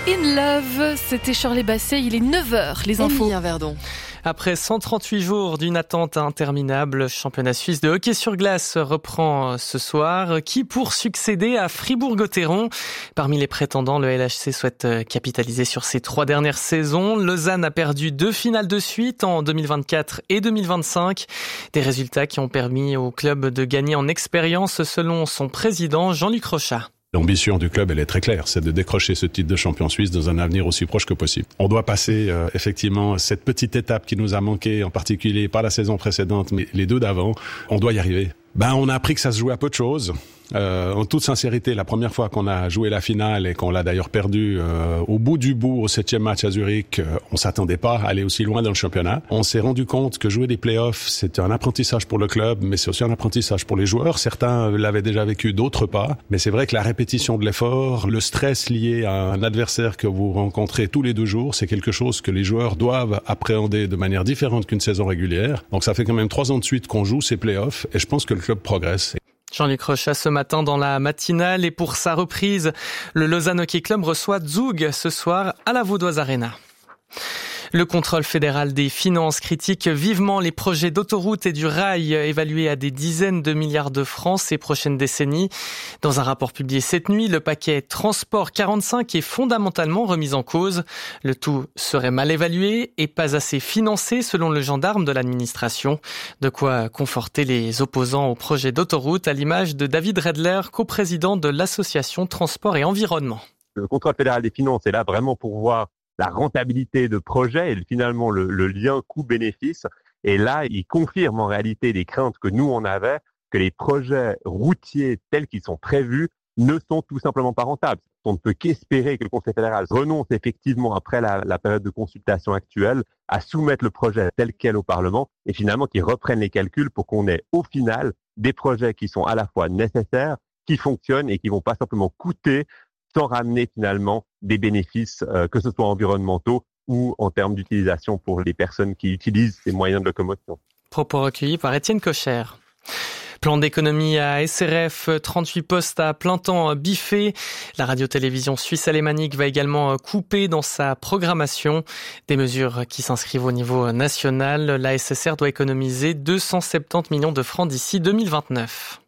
In Love, c'était Shirley Basset, il est 9h, les infos. Emilien Verdon. Après 138 jours d'une attente interminable, le championnat suisse de hockey sur glace reprend ce soir. Qui pour succéder à Fribourg-Gotteron? Parmi les prétendants, le LHC souhaite capitaliser sur ses 3 dernières saisons. Lausanne a perdu 2 finales de suite en 2024 et 2025. Des résultats qui ont permis au club de gagner en expérience selon son président Jean-Luc Rochat. L'ambition du club, elle est très claire, c'est de décrocher ce titre de champion suisse dans un avenir aussi proche que possible. On doit passer effectivement cette petite étape qui nous a manqué, en particulier pas la saison précédente, mais les 2 d'avant. On doit y arriver. On a appris que ça se jouait à peu de choses. En toute sincérité, la première fois qu'on a joué la finale et qu'on l'a d'ailleurs perdu au bout du bout, au 7e match à Zurich, on s'attendait pas à aller aussi loin dans le championnat. On s'est rendu compte que jouer des playoffs, c'est un apprentissage pour le club, mais c'est aussi un apprentissage pour les joueurs. Certains l'avaient déjà vécu, d'autres pas. Mais c'est vrai que la répétition de l'effort, le stress lié à un adversaire que vous rencontrez tous les 2 jours, c'est quelque chose que les joueurs doivent appréhender de manière différente qu'une saison régulière. Donc ça fait quand même 3 ans de suite qu'on joue ces playoffs et je pense que le club progresse. Jean-Luc Rochat ce matin dans la matinale et pour sa reprise, le Lausanne Hockey Club reçoit Zug ce soir à la Vaudoise Arena. Le contrôle fédéral des finances critique vivement les projets d'autoroute et du rail évalués à des dizaines de milliards de francs ces prochaines décennies. Dans un rapport publié cette nuit, le paquet Transport 45 est fondamentalement remis en cause. Le tout serait mal évalué et pas assez financé selon le gendarme de l'administration. De quoi conforter les opposants au projet d'autoroute à l'image de David Redler, coprésident de l'association Transport et Environnement. Le contrôle fédéral des finances est là vraiment pour voir la rentabilité de projet et finalement le lien coût-bénéfice. Et là, il confirme en réalité les craintes que nous on avait, que les projets routiers tels qu'ils sont prévus ne sont tout simplement pas rentables. On ne peut qu'espérer que le Conseil fédéral renonce effectivement après la période de consultation actuelle à soumettre le projet tel quel au Parlement et finalement qu'ils reprennent les calculs pour qu'on ait au final des projets qui sont à la fois nécessaires, qui fonctionnent et qui vont pas simplement coûter sans ramener finalement des bénéfices, que ce soit environnementaux ou en termes d'utilisation pour les personnes qui utilisent ces moyens de locomotion. Propos recueillis par Étienne Cocher. Plan d'économie à SRF, 38 postes à plein temps biffés. La radio-télévision suisse alémanique va également couper dans sa programmation. Des mesures qui s'inscrivent au niveau national. La SSR doit économiser 270 millions de francs d'ici 2029.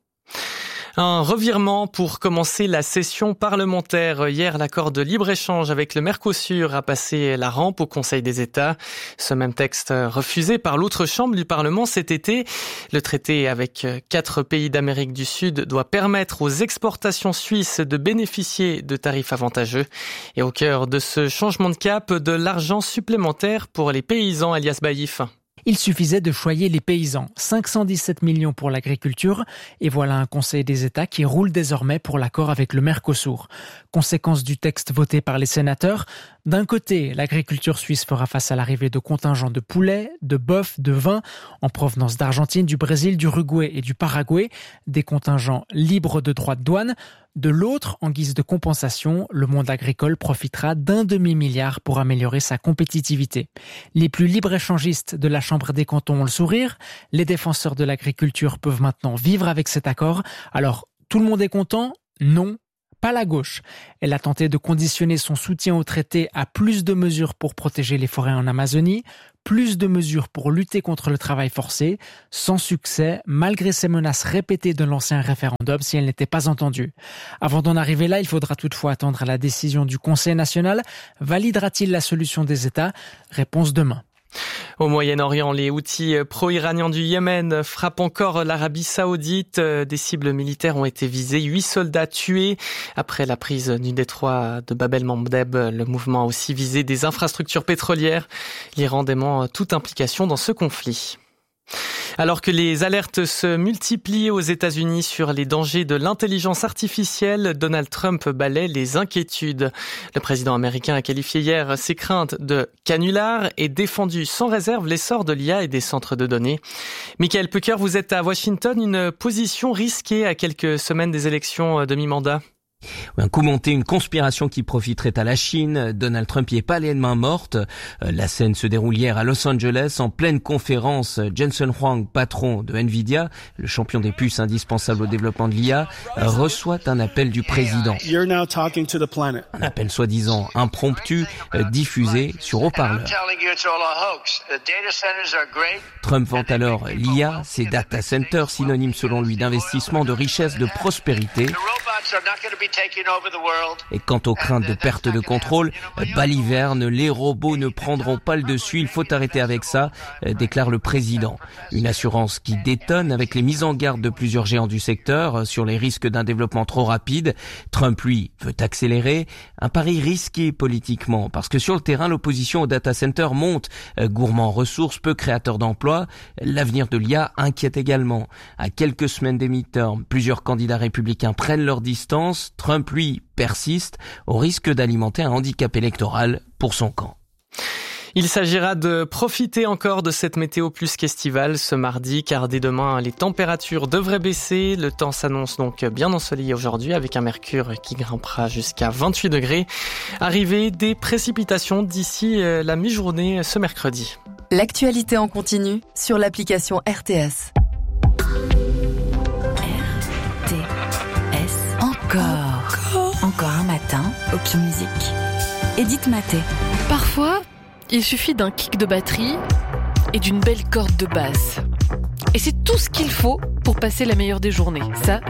Un revirement pour commencer la session parlementaire. Hier, l'accord de libre-échange avec le Mercosur a passé la rampe au Conseil des États. Ce même texte refusé par l'autre chambre du Parlement cet été. Le traité avec 4 pays d'Amérique du Sud doit permettre aux exportations suisses de bénéficier de tarifs avantageux. Et au cœur de ce changement de cap, de l'argent supplémentaire pour les paysans, Elias Baïf. Il suffisait de choyer les paysans. 517 millions pour l'agriculture et voilà un Conseil des États qui roule désormais pour l'accord avec le Mercosur. Conséquence du texte voté par les sénateurs, d'un côté, l'agriculture suisse fera face à l'arrivée de contingents de poulets, de bœufs, de vins en provenance d'Argentine, du Brésil, du Uruguay et du Paraguay, des contingents libres de droits de douane. De l'autre, en guise de compensation, le monde agricole profitera d'1 demi-milliard pour améliorer sa compétitivité. Les plus libre-échangistes de la Chambre des cantons ont le sourire. Les défenseurs de l'agriculture peuvent maintenant vivre avec cet accord. Alors, tout le monde est content ? Non. Pas la gauche. Elle a tenté de conditionner son soutien au traité à plus de mesures pour protéger les forêts en Amazonie, plus de mesures pour lutter contre le travail forcé, sans succès, malgré ces menaces répétées de l'ancien référendum si elles n'étaient pas entendues. Avant d'en arriver là, il faudra toutefois attendre la décision du Conseil national. Validera-t-il la solution des États ? Réponse demain. Au Moyen-Orient, les Houthis pro-iraniens du Yémen frappent encore l'Arabie Saoudite. Des cibles militaires ont été visées, 8 soldats tués. Après la prise du détroit de Bab el-Mandeb, le mouvement a aussi visé des infrastructures pétrolières. L'Iran dément toute implication dans ce conflit. Alors que les alertes se multiplient aux États-Unis sur les dangers de l'intelligence artificielle, Donald Trump balaie les inquiétudes. Le président américain a qualifié hier ses craintes de canular et défendu sans réserve l'essor de l'IA et des centres de données. Michael Pucker, vous êtes à Washington, une position risquée à quelques semaines des élections de mi-mandat. Un coup monté, une conspiration qui profiterait à la Chine. Donald Trump y est pas les mains mortes. La scène se déroule hier à Los Angeles. En pleine conférence, Jensen Huang, patron de Nvidia, le champion des puces indispensable au développement de l'IA, reçoit un appel du président. Un appel soi-disant impromptu, diffusé sur haut-parleur. Trump vante alors l'IA, ses data centers, synonymes selon lui d'investissement, de richesse, de prospérité. Et quant aux craintes de perte de contrôle, baliverne, les robots ne prendront pas le dessus, il faut arrêter avec ça, déclare le président. Une assurance qui détonne avec les mises en garde de plusieurs géants du secteur sur les risques d'un développement trop rapide. Trump, lui, veut accélérer. Un pari risqué politiquement, parce que sur le terrain, l'opposition au data center monte. Gourmand en ressources, peu créateur d'emplois. L'avenir de l'IA inquiète également. À quelques semaines des midterms, plusieurs candidats républicains prennent leur distance. Trump, lui, persiste au risque d'alimenter un handicap électoral pour son camp. Il s'agira de profiter encore de cette météo plus qu'estivale ce mardi, car dès demain, les températures devraient baisser. Le temps s'annonce donc bien ensoleillé aujourd'hui, avec un mercure qui grimpera jusqu'à 28 degrés. Arrivée des précipitations d'ici la mi-journée ce mercredi. L'actualité en continu sur l'application RTS. Encore un matin, Option Musique. Edith Maté. Parfois, il suffit d'un kick de batterie et d'une belle corde de basse. Et c'est tout ce qu'il faut pour passer la meilleure des journées. Ça,